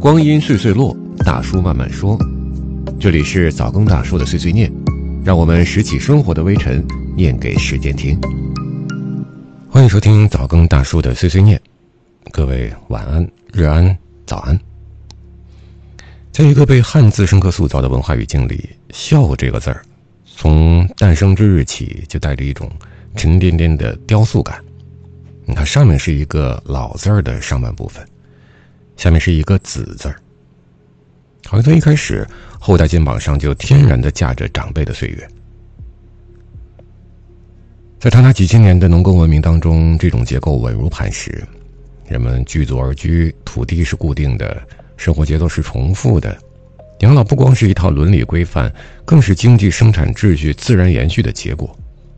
光阴岁岁落，大叔慢慢说。这里是早更大叔的碎碎念，让我们拾起生活的微尘，念给时间听。欢迎收听早更大叔的碎碎念，各位晚安、日安、早安。在一个被汉字深刻塑造的文化语境里，笑这个字儿从诞生之日起就带着一种沉甸甸的雕塑感。你看，上面是一个老字儿的上半部分，下面是一个子字儿，好像从一开始后代肩膀上就天然地架着长辈的岁月。在长达几千年的农耕文明当中，这种结构稳如磐石，人们聚族而居，土地是固定的，生活节奏是重复的，养老不光是一套伦理规范，更是经济生产秩序自然延续的结果。